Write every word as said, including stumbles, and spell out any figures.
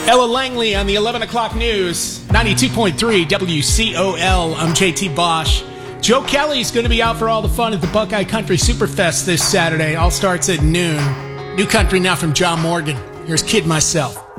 Ella Langley on the eleven o'clock news, ninety-two point three W C O L. I'm J T Bosch. Joe Kelly's going to be out for all the fun at the Buckeye Country Superfest this Saturday. All starts at noon. New country now from John Morgan. Here's Kid Myself.